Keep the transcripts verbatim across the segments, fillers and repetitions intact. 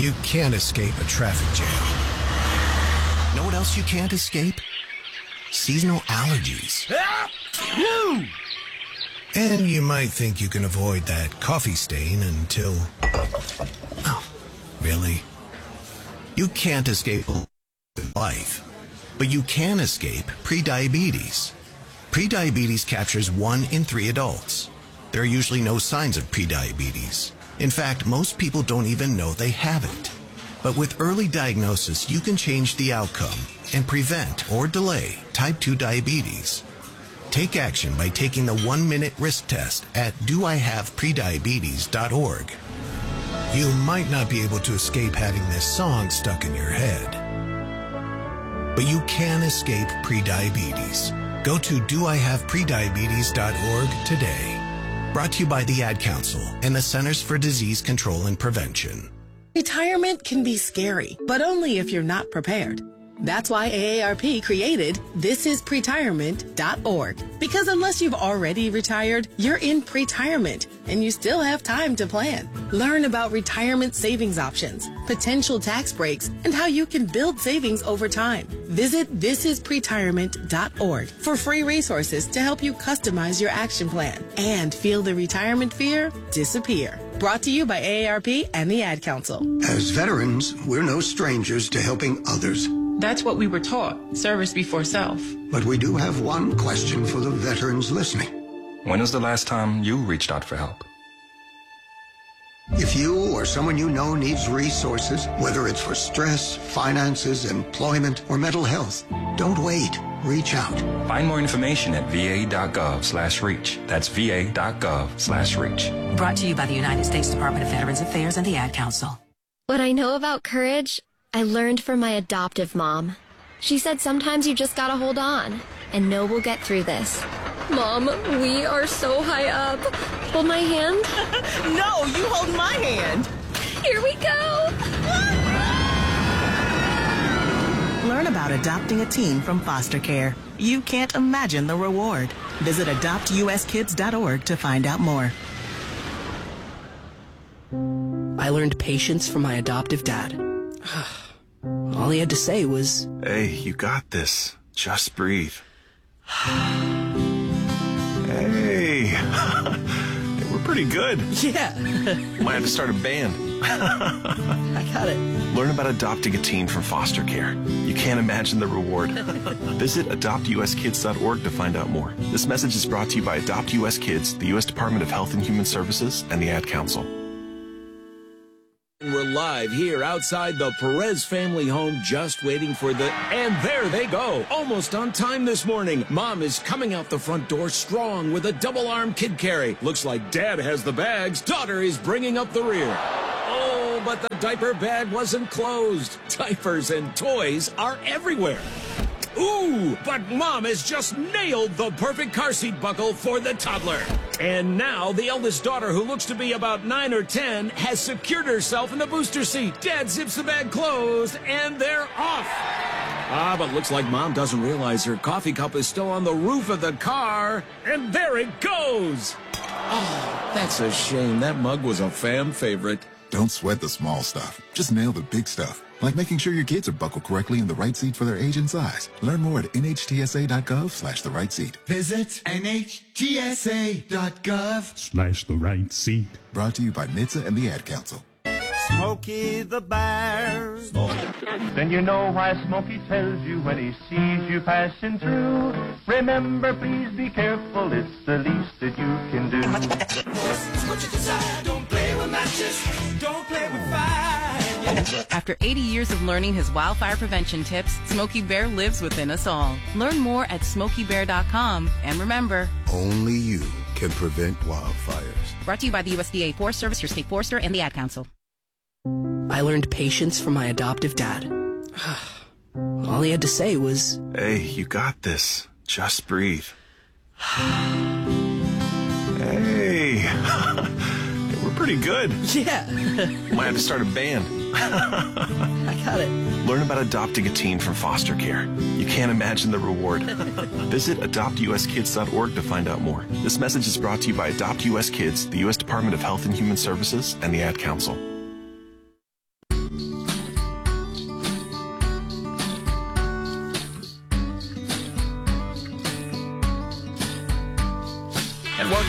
You can't escape a traffic jam. Know what else you can't escape? Seasonal allergies. And you might think you can avoid that coffee stain until... Oh, really? You can't escape life, but you can escape prediabetes. Prediabetes captures one in three adults. There are usually no signs of prediabetes. In fact, most people don't even know they have it. But with early diagnosis, you can change the outcome and prevent or delay type two diabetes. Take action by taking the one-minute risk test at do I have prediabetes dot org. You might not be able to escape having this song stuck in your head, but you can escape prediabetes. Go to do I have prediabetes dot org today. Brought to you by the Ad Council and the Centers for Disease Control and Prevention. Retirement can be scary, but only if you're not prepared. That's why A A R P created this is pretirement dot org. Because unless you've already retired, you're in pretirement and you still have time to plan. Learn about retirement savings options, potential tax breaks, and how you can build savings over time. Visit this is pretirement dot org for free resources to help you customize your action plan and feel the retirement fear disappear. Brought to you by A A R P and the Ad Council. As veterans, we're no strangers to helping others. That's what we were taught, service before self. But we do have one question for the veterans listening. When was the last time you reached out for help? If you or someone you know needs resources, whether it's for stress, finances, employment, or mental health, don't wait. Reach out. Find more information at v a dot gov slash reach. That's v a dot gov slash reach. Brought to you by the United States Department of Veterans Affairs and the Ad Council. What I know about courage, I learned from my adoptive mom. She said sometimes you just gotta hold on and know we'll get through this. Mom, we are so high up. Hold my hand. No, you hold my hand. Here we go. Learn about adopting a teen from foster care. You can't imagine the reward. Visit adopt u s kids dot org to find out more. I learned patience from my adoptive dad. All he had to say was, "Hey, you got this. Just breathe." Hey, hey, we're pretty good. Yeah. Might have to start a band. I got it. Learn about adopting a teen from foster care. You can't imagine the reward. Visit adopt u s kids dot org to find out more. This message is brought to you by Adopt U S Kids, the U S Department of Health and Human Services, and the Ad Council. We're live here outside the Perez family home, just waiting for the... And there they go, almost on time this morning. Mom is coming out the front door strong with a double-arm kid carry. Looks like Dad has the bags. Daughter is bringing up the rear. Oh, but the diaper bag wasn't closed. Diapers and toys are everywhere. Ooh, but Mom has just nailed the perfect car seat buckle for the toddler. And now the eldest daughter, who looks to be about nine or ten, has secured herself in the booster seat. Dad zips the bag closed, and they're off. Ah, but looks like Mom doesn't realize her coffee cup is still on the roof of the car. And there it goes. Oh, that's a shame. That mug was a fan favorite. Don't sweat the small stuff. Just nail the big stuff. Like making sure your kids are buckled correctly in the right seat for their age and size. Learn more at N H T S A dot gov slash the right seat. Visit N H T S A dot gov slash the right seat. Brought to you by N H T S A and the Ad Council. Smokey the Bear. Then you know why Smokey tells you when he sees you passing through. Remember, please be careful, it's the least that you can do. What you desire, don't play with matches, don't play with fire. After eighty years of learning his wildfire prevention tips, Smokey Bear lives within us all. Learn more at smokey bear dot com. And remember, only you can prevent wildfires. Brought to you by the U S D A Forest Service, your state forester, and the Ad Council. I learned patience from my adoptive dad. All he had to say was, "Hey, you got this. Just breathe." Hey, hey, we're pretty good. Yeah. Might have to start a band. I got it. Learn about adopting a teen from foster care. You can't imagine the reward. Visit adopt u s kids dot org to find out more. This message is brought to you by Adopt U S Kids, the U S Department of Health and Human Services, and the Ad Council.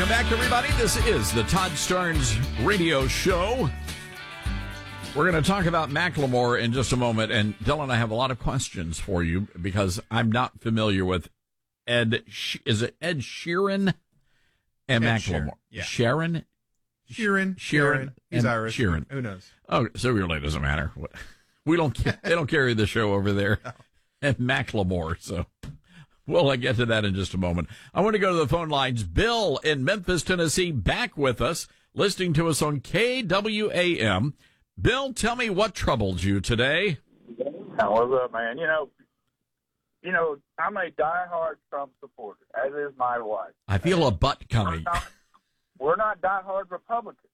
Welcome back, everybody. This is the Todd Starnes Radio Show. We're going to talk about Macklemore in just a moment. And Dylan, I have a lot of questions for you because I'm not familiar with Ed. Is it Ed Sheeran and Ed Macklemore? Sheeran, yeah. Sharon? Sheeran. Sheeran. He's and Irish. Sheeran. Who knows? Oh, so it really doesn't matter. We don't. They don't carry the show over there. No. And Macklemore. So we'll uh, get to that in just a moment. I want to go to the phone lines. Bill in Memphis, Tennessee, back with us, listening to us on K W A M. Bill, tell me what troubled you today. What's up, man? You know, you know, I'm a diehard Trump supporter, as is my wife. I feel a butt coming. We're not, we're not diehard Republicans.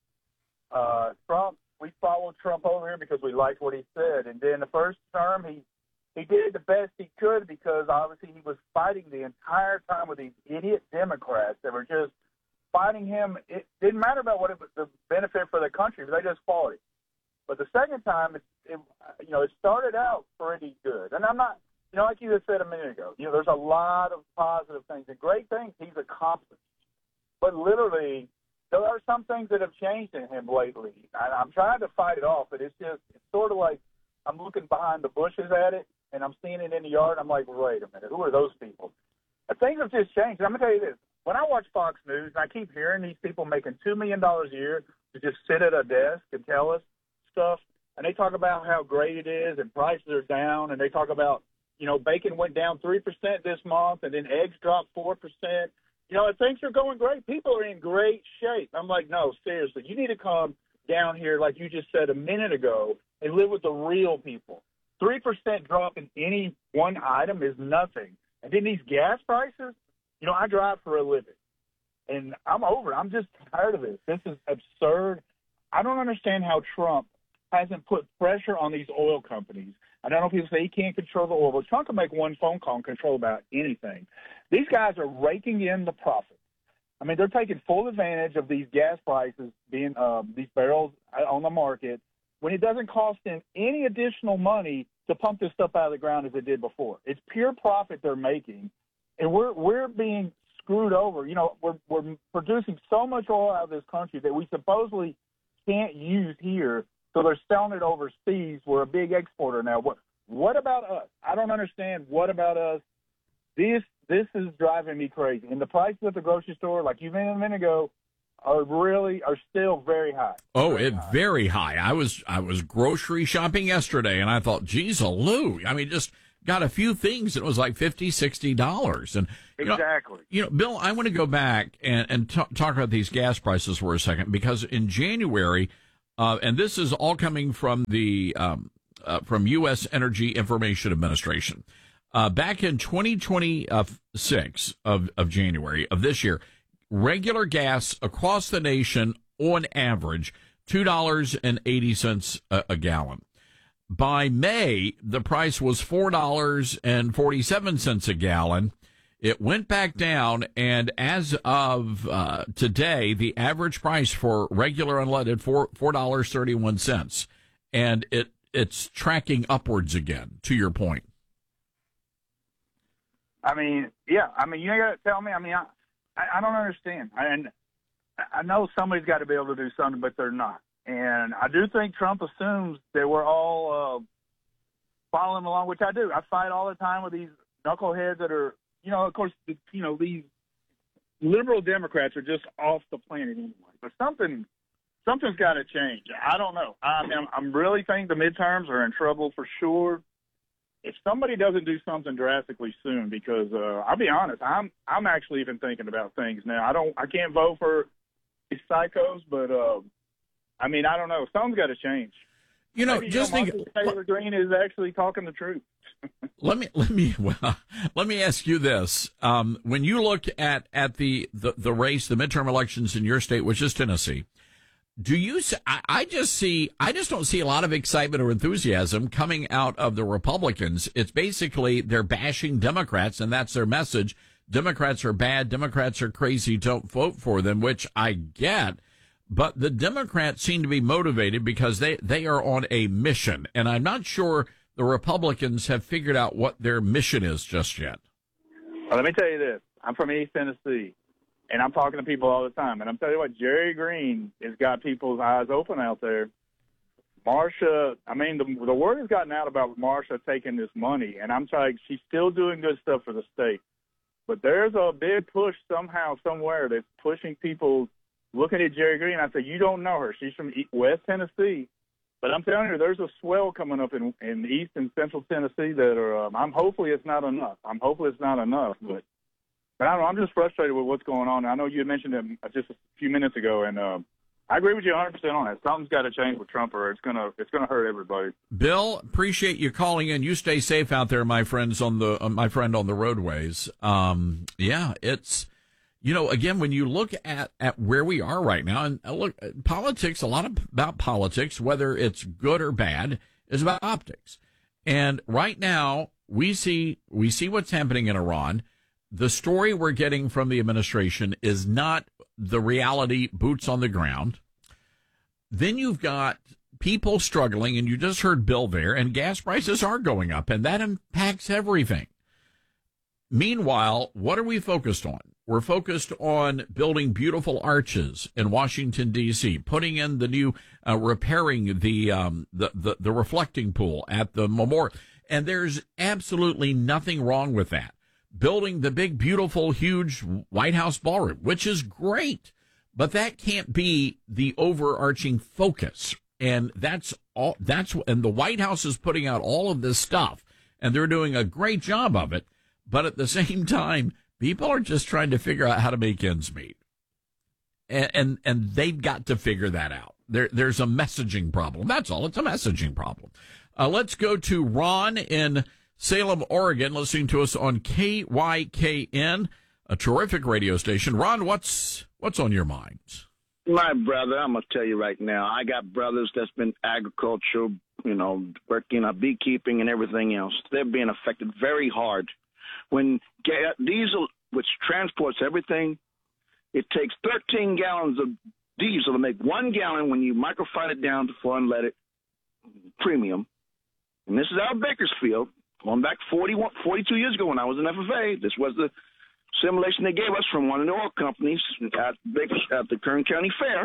Uh, Trump, we followed Trump over here because we liked what he said. And then the first term, he he did the best he could because obviously he was fighting the entire time with these idiot Democrats that were just fighting him. It didn't matter about what it was, the benefit for the country, but they just fought it. But the second time, it, it, you know, it started out pretty good. And I'm not, you know, like you just said a minute ago, you know, there's a lot of positive things and great things he's accomplished. But literally, there are some things that have changed in him lately. And I'm trying to fight it off, but it's just, it's sort of like I'm looking behind the bushes at it, and I'm seeing it in the yard. I'm like, wait a minute, who are those people? And things have just changed. And I'm going to tell you this. When I watch Fox News, and I keep hearing these people making two million dollars a year to just sit at a desk and tell us stuff, and they talk about how great it is and prices are down, and they talk about, you know, bacon went down three percent this month, and then eggs dropped four percent. You know, and things are going great. People are in great shape. I'm like, no, seriously, you need to come down here, like you just said a minute ago, and live with the real people. three percent drop in any one item is nothing. And then these gas prices, you know, I drive for a living, and I'm over it. I'm just tired of this. This is absurd. I don't understand how Trump hasn't put pressure on these oil companies. I don't know, people say he can't control the oil, but Trump can make one phone call and control about anything. These guys are raking in the profits. I mean, they're taking full advantage of these gas prices being uh, these barrels on the market when it doesn't cost them any additional money to pump this stuff out of the ground as it did before. It's pure profit they're making, and we're we're being screwed over. You know, we're we're producing so much oil out of this country that we supposedly can't use here, so they're selling it overseas. We're a big exporter now. What what about us? I don't understand. What about us? This this is driving me crazy. And the prices at the grocery store, like you mentioned a minute ago, are really are still very high. Oh, very it high. very high. I was I was grocery shopping yesterday, and I thought, geez, Lou. I mean, just got a few things, and it was like fifty, sixty dollars. And you exactly. Know, you know, Bill, I want to go back and and t- talk about these gas prices for a second, because in January, uh, and this is all coming from the um, uh, from U S Energy Information Administration. Uh, back in twenty twenty-six of, of January of this year, regular gas across the nation, on average, two dollars and eighty cents a, a gallon. By May, the price was four dollars and forty-seven cents a gallon. It went back down, and as of uh, today, the average price for regular unleaded four four dollars thirty-one cents, and it it's tracking upwards again. To your point. I mean, yeah. I mean, you got to tell me. I mean, I, I, I don't understand. I, and I know somebody's got to be able to do something, but they're not. And I do think Trump assumes that we're all uh, following along, which I do. I fight all the time with these knuckleheads that are, you know, of course, you know, these liberal Democrats are just off the planet anyway. But something, something's got to change. I don't know. I mean, I'm really think the midterms are in trouble for sure. If somebody doesn't do something drastically soon, because uh, I'll be honest, I'm I'm actually even thinking about things now. I don't, I can't vote for these psychos, but uh, I mean, I don't know. Something's got to change. You know, Maybe, just you know, think. Taylor Green is actually talking the truth. let me let me well, let me ask you this: um, when you look at at the, the the race, the midterm elections in your state, which is Tennessee. Do you? I, I just see. I just don't see a lot of excitement or enthusiasm coming out of the Republicans. It's basically they're bashing Democrats, and that's their message. Democrats are bad. Democrats are crazy. Don't vote for them, which I get. But the Democrats seem to be motivated because they they are on a mission, and I'm not sure the Republicans have figured out what their mission is just yet. Well, let me tell you this: I'm from East Tennessee. and I'm talking to people all the time, and I'm telling you what, Jerry Green has got people's eyes open out there. Marsha, I mean, the, the word has gotten out about Marsha taking this money, and I'm trying, she's still doing good stuff for the state. But there's a big push somehow, somewhere that's pushing people looking at Jerry Green. I say, you don't know her. She's from West Tennessee. But I'm telling you, there's a swell coming up in, in East and Central Tennessee that are, um, I'm hopefully it's not enough. I'm hopefully it's not enough. But, but I don't know, I'm just frustrated with what's going on. I know you had mentioned it just a few minutes ago, and um, I agree with you one hundred percent on that. Something's got to change with Trump, or it's gonna it's gonna hurt everybody. Bill, appreciate you calling in. You stay safe out there, my friends on the uh, my friend on the roadways. Um, yeah, it's you know again when you look at, at where we are right now, and uh, look, politics. A lot of, about politics, whether it's good or bad, is about optics. And right now we see we see what's happening in Iran. The story we're getting from the administration is not the reality, boots on the ground. Then you've got people struggling, and you just heard Bill there, and gas prices are going up, and that impacts everything. Meanwhile, what are we focused on? We're focused on building beautiful arches in Washington, D C, putting in the new, uh, repairing the, um, the, the, the reflecting pool at the memorial. And there's absolutely nothing wrong with that. Building the big, beautiful, huge White House ballroom, which is great, but that can't be the overarching focus. And that's all, that's, and the White House is putting out all of this stuff, and they're doing a great job of it. But at the same time, people are just trying to figure out how to make ends meet. And, and, and they've got to figure that out. There, there's a messaging problem. That's all. It's a messaging problem. Uh, let's go to Ron in Salem, Oregon, listening to us on K Y K N, a terrific radio station. Ron, what's what's on your mind? My brother, I'm going to tell you right now, I got brothers that's been agricultural, you know, working on beekeeping and everything else. They're being affected very hard. When ga- diesel, which transports everything, it takes thirteen gallons of diesel to make one gallon when you microfine it down to four unleaded premium. And this is out of Bakersfield. Going back forty-one, forty-two years ago when I was in F F A, this was the simulation they gave us from one of the oil companies at, at the Kern County Fair.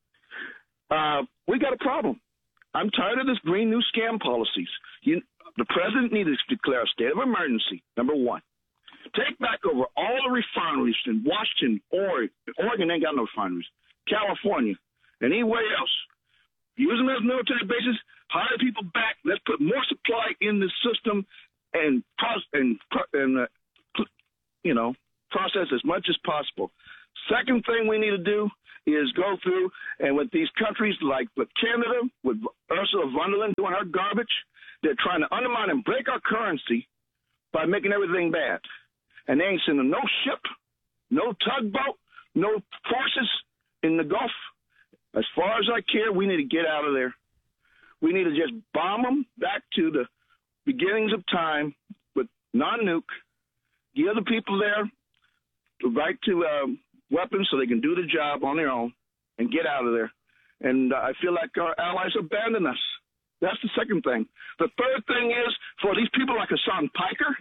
Uh, we got a problem. I'm tired of this green new scam policies. You, the president needs to declare a state of emergency, number one. Take back over all the refineries in Washington, Oregon. Oregon ain't got no refineries. California, and anywhere else. Use them as military bases. Hire people back. Let's put more supply in the system and and and uh, you know process as much as possible. Second thing we need to do is go through and with these countries like with Canada, with Ursula von der Leyen doing her garbage, they're trying to undermine and break our currency by making everything bad. And they ain't sending no ship, no tugboat, no forces in the Gulf. As far as I care, we need to get out of there. We need to just bomb them back to the beginnings of time with non-nuke, give the people there the right to um, weapons so they can do the job on their own and get out of there. And uh, I feel like our allies abandon us. That's the second thing. The third thing is for these people like Hassan Piker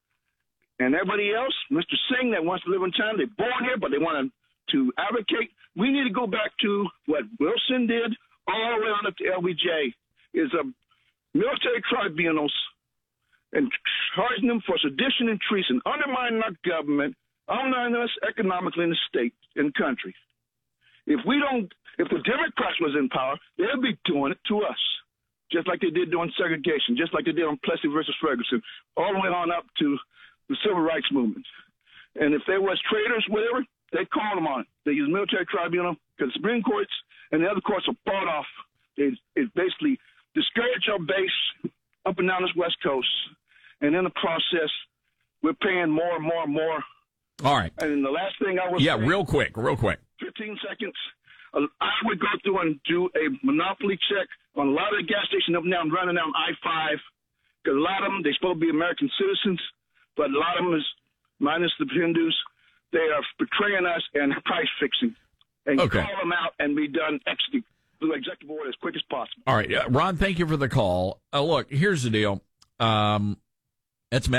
and everybody else, Mister Singh that wants to live in China, they're born here, but they want to advocate. We need to go back to what Wilson did all the way on up to L B J. Is a military tribunals and charging them for sedition and treason, undermining our government, undermining us economically in the state and country. If we don't, if the Democrats was in power, they'd be doing it to us, just like they did during segregation, just like they did on Plessy versus Ferguson, all the way on up to the civil rights movement. And if there was traitors, whatever, they called them on it. They use military tribunal because the Supreme Courts and the other courts are bought off. It, it basically discourage our base up and down this West Coast. And in the process, we're paying more and more and more. All right. And the last thing I was Yeah, saying, real quick, real quick. fifteen seconds. Uh, I would go through and do a monopoly check on a lot of the gas stations up and down, running down I five. Because a lot of them, they're supposed to be American citizens, but a lot of them is, minus the Hindus, they are betraying us and price fixing. And Okay. call them out and be done executive, through executive order as quick as possible. All right, uh, Ron, thank you for the call. Uh, look, here's the deal. Um, it's a mess.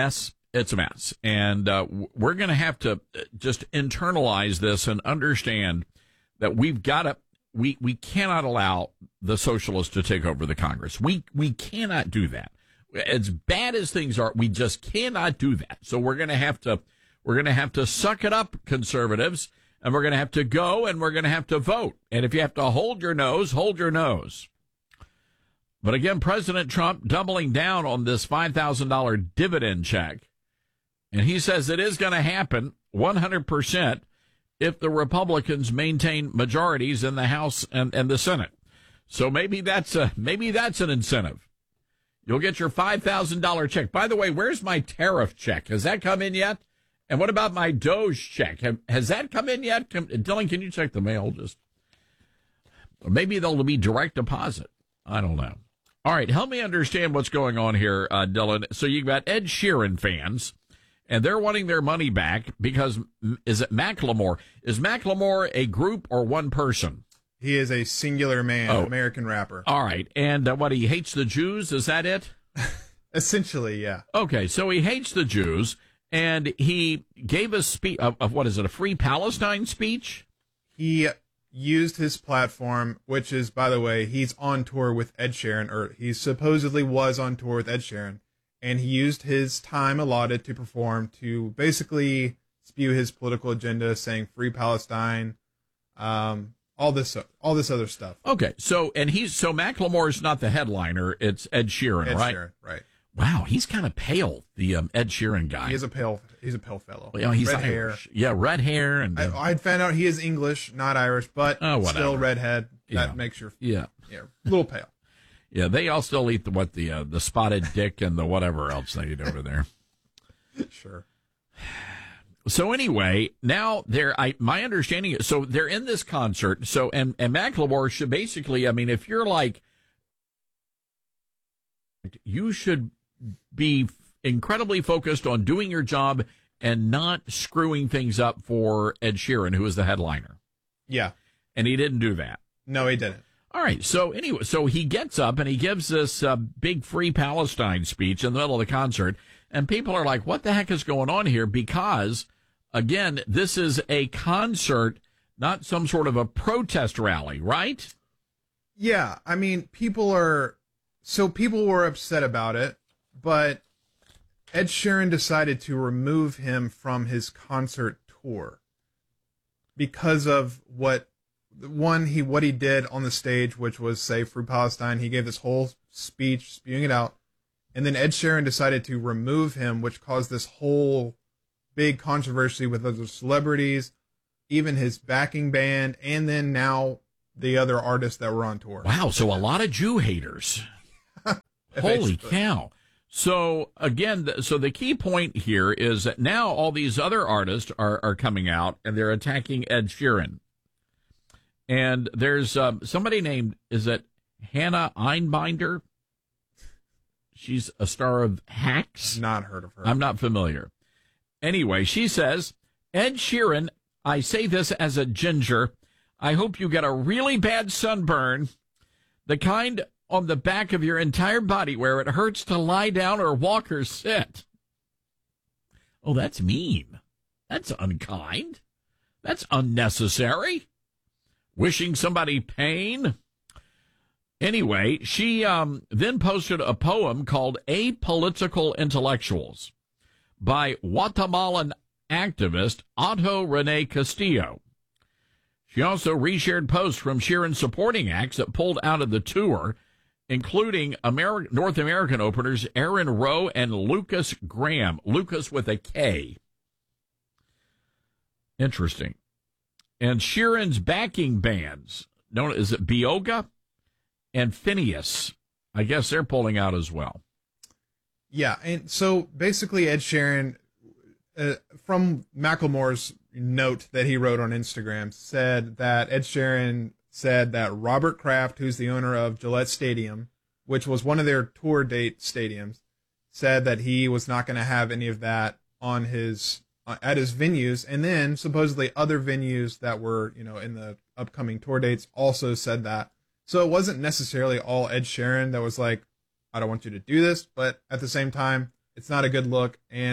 It's a mess. And uh, we're going to have to just internalize this and understand that we've got to, we, we cannot allow the socialists to take over the Congress. We, we cannot do that. As bad as things are, we just cannot do that. So we're going to have to, we're going to have to suck it up, conservatives, and we're going to have to go and we're going to have to vote. And if you have to hold your nose, hold your nose. But again, President Trump doubling down on this five thousand dollars dividend check. And he says it is going to happen one hundred percent if the Republicans maintain majorities in the House and, and the Senate. So maybe that's a, maybe that's an incentive. You'll get your five thousand dollars check. By the way, where's my tariff check? Has that come in yet? And what about my Doge check? Have, has that come in yet? Come, Dylan, can you check the mail? Just maybe they'll be direct deposit. I don't know. All right, help me understand what's going on here, uh, Dylan. So you've got Ed Sheeran fans, and they're wanting their money back because, is it Macklemore? Is Macklemore a group or one person? He is a singular man, Oh. American rapper. All right, and uh, what, he hates the Jews? Is that it? Essentially, yeah. Okay, so he hates the Jews, and he gave a speech of, of, what is it, a Free Palestine speech? He used his platform, which is, by the way, he's on tour with Ed Sheeran, or he supposedly was on tour with Ed Sheeran, and he used his time allotted to perform to basically spew his political agenda, saying Free Palestine, um, all this, all this other stuff. Okay, so and he's so Macklemore's not the headliner; it's Ed Sheeran, Ed right? Sheeran, right. Wow, he's kind of pale, the um, Ed Sheeran guy. He is a pale, he's a pale fellow. Well, he's red Irish. hair. Yeah, red hair, and uh, I, I'd found out he is English, not Irish, but Oh, whatever. still redhead. That Yeah. makes your yeah, yeah, a little pale. yeah. They all still eat the what the uh, the spotted dick and the whatever else they eat over there. Sure. So anyway, now they're I my understanding is so they're in this concert. So and and Macklemore should basically, I mean, if you're like, you should be incredibly focused on doing your job and not screwing things up for Ed Sheeran, who is the headliner. Yeah. And he didn't do that. No, he didn't. All right. So anyway, so he gets up and he gives this uh, big Free Palestine speech in the middle of the concert. And people are like, what the heck is going on here? Because, again, this is a concert, not some sort of a protest rally, right? Yeah, I mean, people are so people were upset about it, but Ed Sheeran decided to remove him from his concert tour because of what one he what he did on the stage, which was say Free Palestine. He gave this whole speech spewing it out, and then Ed Sheeran decided to remove him, which caused this whole big controversy with other celebrities, even his backing band, and then now the other artists that were on tour. Wow, so a lot of Jew haters. Holy cow. So, again, so the key point here is that now all these other artists are, are coming out, and they're attacking Ed Sheeran. And there's um, somebody named, is it Hannah Einbinder? She's a star of Hacks. Not heard of her. I'm not familiar. Anyway, she says, Ed Sheeran, I say this as a ginger, I hope you get a really bad sunburn, the kind on the back of your entire body where it hurts to lie down or walk or sit. Oh, that's mean. That's unkind. That's unnecessary. Wishing somebody pain. Anyway, she um, then posted a poem called Apolitical Intellectuals by Guatemalan activist Otto Rene Castillo. She also reshared posts from Sheeran supporting acts that pulled out of the tour, including Ameri- North American openers Aaron Rowe and Lucas Graham. Lucas with a K. Interesting. And Sheeran's backing bands, known as it Bioga and Phineas, I guess they're pulling out as well. Yeah, and so basically Ed Sheeran, uh, from Macklemore's note that he wrote on Instagram, said that Ed Sheeran said that Robert Kraft, who's the owner of Gillette Stadium, which was one of their tour date stadiums, said that he was not going to have any of that on his uh, at his venues, and then supposedly other venues that were, you know, in the upcoming tour dates also said that. So it wasn't necessarily all Ed Sheeran that was like, I don't want you to do this, but at the same time, it's not a good look, and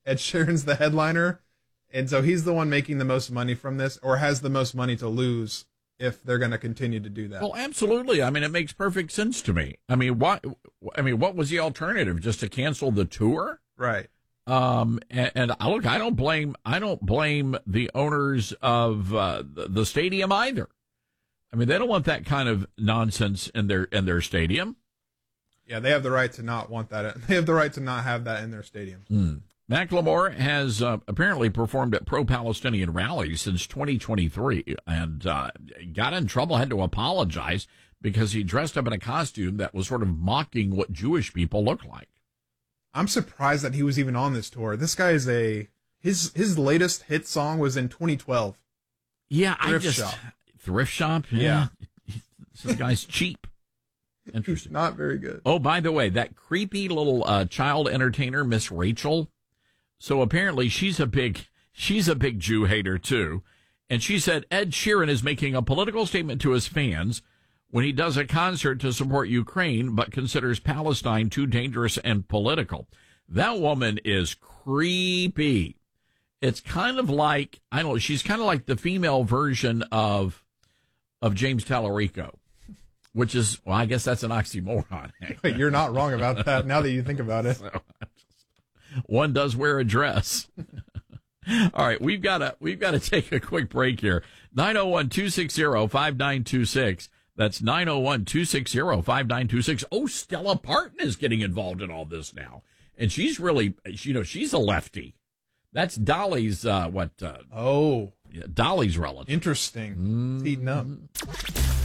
Ed Sheeran's the headliner, and so he's the one making the most money from this, or has the most money to lose if they're going to continue to do that. Well, absolutely. I mean, it makes perfect sense to me. I mean, what? I mean, what was the alternative? Just to cancel the tour? Right. Um, and, and look, I don't blame, I don't blame the owners of uh, the, the stadium either. I mean, they don't want that kind of nonsense in their in their stadium. Yeah, they have the right to not want that. They have the right to not have that in their stadium. Mm. Macklemore has uh, apparently performed at pro-Palestinian rallies since twenty twenty-three and uh, got in trouble, had to apologize because he dressed up in a costume that was sort of mocking what Jewish people look like. I'm surprised that he was even on this tour. This guy is a his his latest hit song was in twenty twelve. Yeah, Thrift I just Shop. Thrift Shop. Yeah, yeah. This guy's cheap. Interesting. Not very good. Oh, by the way, that creepy little uh, child entertainer, Miss Rachel. So apparently she's a big she's a big Jew hater too, and she said Ed Sheeran is making a political statement to his fans when he does a concert to support Ukraine, but considers Palestine too dangerous and political. That woman is creepy. It's kind of like, I don't know, she's kind of like the female version of of James Tallarico, which is, well, I guess that's an oxymoron. Wait, you're not wrong about that now that you think about it. So, one does wear a dress. All right, we've got to we've got to take a quick break here. nine oh one, two six zero, five nine two six. That's nine oh one, two six zero, five nine two six. Oh, Stella Parton is getting involved in all this now. And she's really, you know, she's a lefty. That's Dolly's, uh, what? Uh, oh. Yeah, Dolly's relative. Interesting. Mm-hmm. Heating up.